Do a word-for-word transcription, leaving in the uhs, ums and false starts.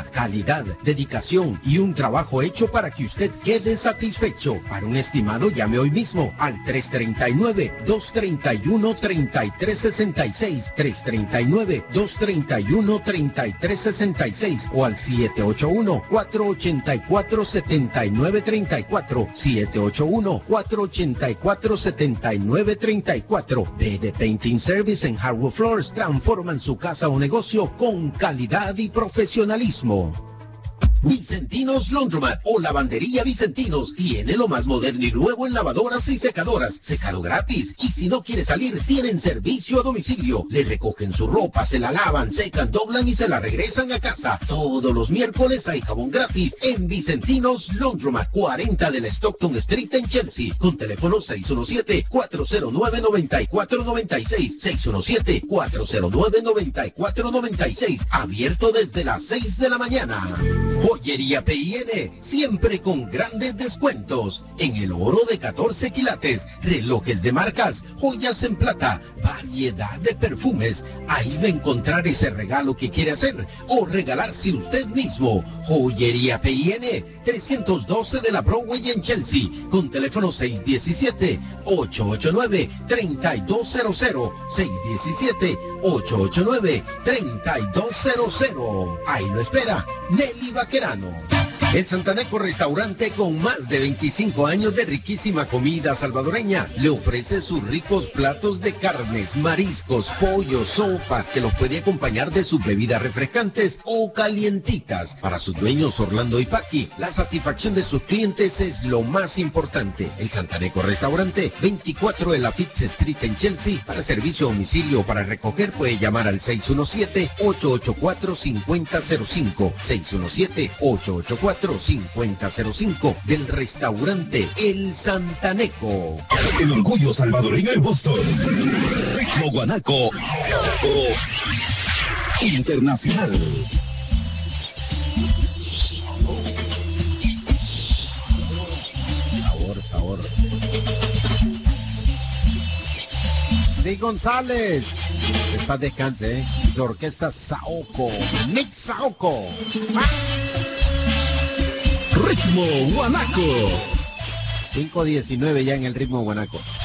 garantía, calidad, dedicación y un trabajo hecho para que usted quede satisfecho. Para un estimado, llame hoy mismo al tres tres nueve, dos tres uno, tres tres seis seis, tres tres nueve, dos tres uno, tres tres seis seis o al siete ocho uno, cuatro ocho cuatro, siete nueve tres cuatro, siete ocho uno, cuatro ocho cuatro, siete nueve tres cuatro. B D Painting Service en Hardwood Floors transforman su casa o negocio con calidad y profesionalismo. Vicentinos Laundromat o Lavandería Vicentinos tiene lo más moderno y nuevo en lavadoras y secadoras, secado gratis, y si no quiere salir, tienen servicio a domicilio, le recogen su ropa, se la lavan, secan, doblan y se la regresan a casa. Todos los miércoles hay jabón gratis en Vicentinos Laundromat, cuarenta de la Stockton Street en Chelsea, con teléfono seis uno siete, cuatro cero nueve, nueve cuatro nueve seis, seis uno siete, cuatro cero nueve, nueve cuatro nueve seis, abierto desde las seis de la mañana. Joyería P I N, siempre con grandes descuentos. En el oro de catorce quilates, relojes de marcas, joyas en plata, variedad de perfumes. Ahí va a encontrar ese regalo que quiere hacer o regalarse usted mismo. Joyería P I N, trescientos doce de la Broadway en Chelsea, con teléfono seis uno siete, ocho ocho nueve, tres dos cero cero, seis uno siete, ocho ocho nueve, tres dos cero cero. Ahí lo espera Nelly Vaquerano. El Santaneco Restaurante, con más de veinticinco años de riquísima comida salvadoreña, le ofrece sus ricos platos de carnes, mariscos, pollos, sopas, que los puede acompañar de sus bebidas refrescantes o calientitas. Para sus dueños Orlando y Paqui, la satisfacción de sus clientes es lo más importante. El Santaneco Restaurante, veinticuatro de la Fitz Street en Chelsea. Para servicio a domicilio o para recoger puede llamar al seis uno siete, ocho ocho cuatro, cinco cero cero cinco, seis uno siete, ocho ocho cuatro, cinco cero cero cinco, del restaurante El Santaneco. El orgullo salvadoreño en Boston. Ritmo Guanaco Internacional. Sabor, sabor. Sí, González. Esta descanse, ¿eh? La orquesta Saoko. Mix Saoko. ¡Ah! Ritmo Guanaco. cinco diecinueve ya en el Ritmo Guanaco.